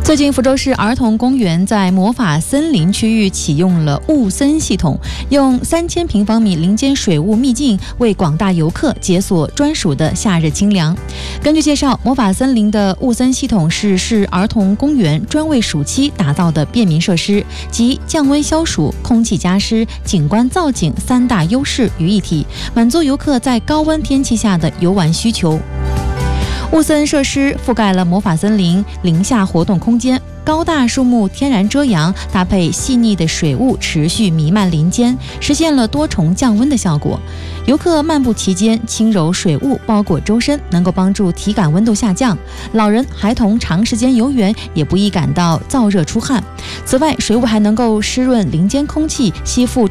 最近，福州市儿童公园在魔法森林区域启用了雾森系统，用3000平方米林间水雾秘境为广大游客解锁专属的夏日清凉。根据介绍，魔法森林的雾森系统是市儿童公园专为暑期打造的便民设施，集降温消暑、空气加湿、景观造景3大优势于一体，满足游客在高温天气下的游玩需求。雾森设施覆盖了魔法森林林下活动空间，高大树木天然遮阳，搭配细腻的水雾持续弥漫林间，实现了多重降温的效果。游客漫步期间，轻柔水雾包裹周身，能够帮助体感温度下降。老人、孩童长时间游园也不易感到燥热出汗。此外，水雾还能够湿润林间空气，吸附